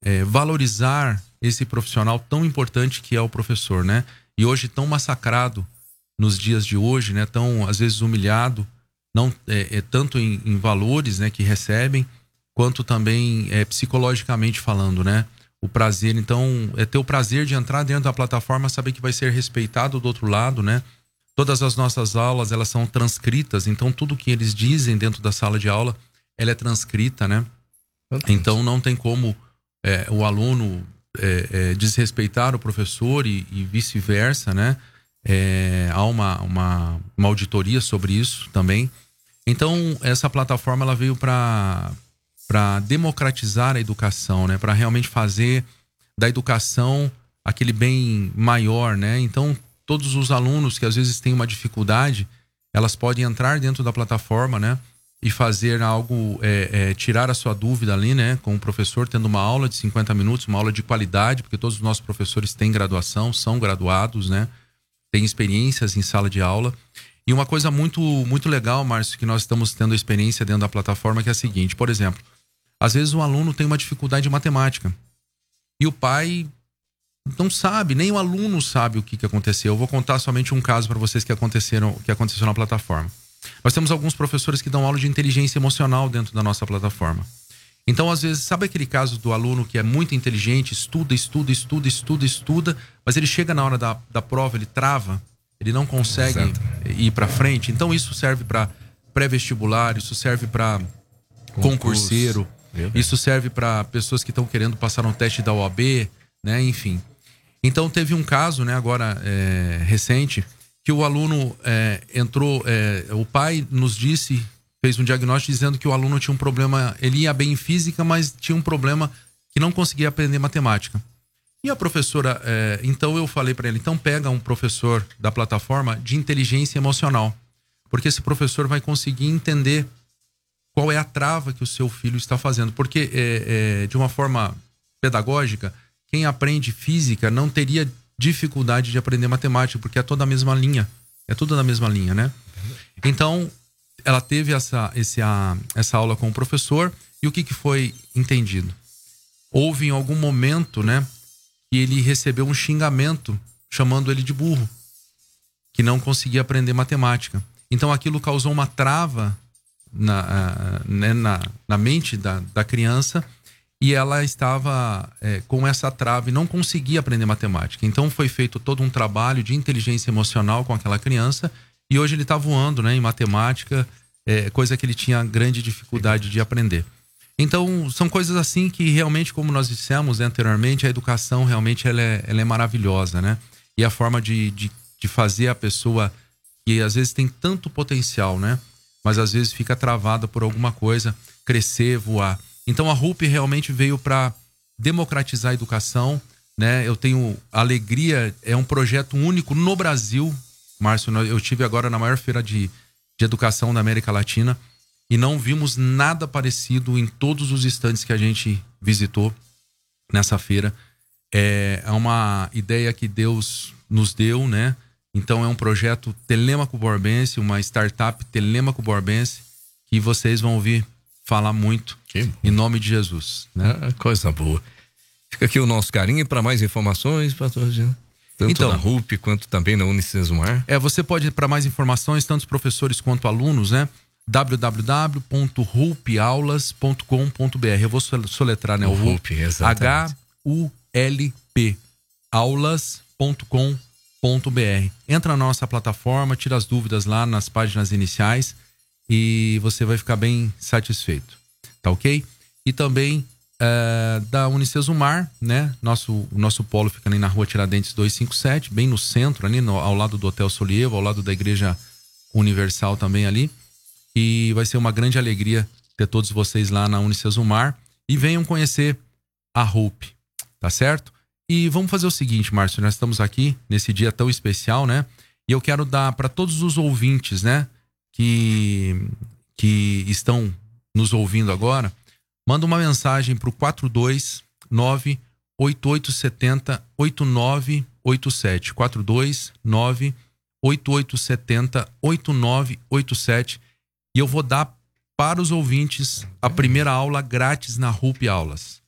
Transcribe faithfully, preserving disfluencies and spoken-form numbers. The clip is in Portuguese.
é, valorizar esse profissional tão importante que é o professor, né? E hoje tão massacrado nos dias de hoje, né? Tão, às vezes, humilhado, não, é, é, tanto em, em valores, né, que recebem, quanto também é, psicologicamente falando, né? O prazer, então, é ter o prazer de entrar dentro da plataforma, saber que vai ser respeitado do outro lado, né? Todas as nossas aulas, elas são transcritas, então tudo que eles dizem dentro da sala de aula, ela é transcrita, né? Então não tem como é, o aluno é, é, desrespeitar o professor e, e vice-versa, né? É, há uma, uma, uma auditoria sobre isso também. Então essa plataforma ela veio para para democratizar a educação, né? Para realmente fazer da educação aquele bem maior, né? Então todos os alunos que às vezes têm uma dificuldade, elas podem entrar dentro da plataforma, né? E fazer algo, é, é, tirar a sua dúvida ali, né? Com o professor, tendo uma aula de cinquenta minutos, uma aula de qualidade, porque todos os nossos professores têm graduação, são graduados, né? Têm experiências em sala de aula. E uma coisa muito, muito legal, Márcio, que nós estamos tendo experiência dentro da plataforma, que é a seguinte, por exemplo, às vezes o aluno tem uma dificuldade de matemática e o pai não sabe, nem o aluno sabe o que, que aconteceu. Eu vou contar somente um caso para vocês que, aconteceram, que aconteceu na plataforma. Nós temos alguns professores que dão aula de inteligência emocional dentro da nossa plataforma. Então, às vezes, sabe aquele caso do aluno que é muito inteligente, estuda, estuda, estuda, estuda, estuda, mas ele chega na hora da, da prova, ele trava, ele não consegue Exato. ir para frente. Então, isso serve para pré-vestibular, isso serve para concurseiro, isso serve para pessoas que estão querendo passar um teste da O A B, né? Enfim. Então, teve um caso, né, agora é, recente, que o aluno é, entrou, é, o pai nos disse, fez um diagnóstico dizendo que o aluno tinha um problema, ele ia bem em física, mas tinha um problema que não conseguia aprender matemática. E a professora, é, então eu falei para ele, então pega um professor da plataforma de inteligência emocional, porque esse professor vai conseguir entender qual é a trava que o seu filho está fazendo, porque é, é, de uma forma pedagógica, quem aprende física não teria dificuldade de aprender matemática, porque é toda a mesma linha. É tudo na mesma linha, né? Então, ela teve essa, esse, a, essa aula com o professor e o que, que foi entendido? Houve em algum momento, né, que ele recebeu um xingamento chamando ele de burro, que não conseguia aprender matemática. Então, aquilo causou uma trava na, né, na, na mente da, da criança, e ela estava é, com essa trava e não conseguia aprender matemática. Então foi feito todo um trabalho de inteligência emocional com aquela criança e hoje ele está voando, né, em matemática, é, coisa que ele tinha grande dificuldade de aprender. Então são coisas assim que realmente, como nós dissemos, né, anteriormente, a educação realmente ela é, ela é maravilhosa, né? E a forma de, de, de fazer a pessoa que às vezes tem tanto potencial, né? Mas às vezes fica travada por alguma coisa, crescer, voar. Então a R U P realmente veio para democratizar a educação, né? Eu tenho alegria, é um projeto único no Brasil, Márcio. Eu estive agora na maior feira de, de educação da América Latina e não vimos nada parecido em todos os estandes que a gente visitou nessa feira. É uma ideia que Deus nos deu, né? Então é um projeto Telêmaco Borbense, uma startup Telêmaco Borbense, que vocês vão ouvir falar muito em nome de Jesus, né? Ah, coisa boa. Fica aqui o nosso carinho para mais informações, pastor Jean. Tanto então, na R U P quanto também na Unicesumar. É, você pode, para mais informações, tanto professores quanto alunos, né? w w w ponto rulpaulas ponto com ponto b r. Eu vou soletrar, né? O R U P, H U L P aulas ponto com ponto b r. Entra na nossa plataforma, tira as dúvidas lá nas páginas iniciais e você vai ficar bem satisfeito, tá ok? E também é, da Unicesumar, né? Nosso, nosso polo fica ali na rua Tiradentes duzentos e cinquenta e sete, bem no centro, ali no, ao lado do Hotel Solievo, ao lado da Igreja Universal também ali. E vai ser uma grande alegria ter todos vocês lá na Unicesumar e venham conhecer a R U P, tá certo? E vamos fazer o seguinte, Márcio, nós estamos aqui nesse dia tão especial, né? E eu quero dar para todos os ouvintes, né? Que, que estão nos ouvindo agora, manda uma mensagem para o quatro dois nove oito oito sete zero oito nove oito sete, quatro dois nove oito oito sete zero oito nove oito sete, e eu vou dar para os ouvintes a primeira aula grátis na R U P Aulas.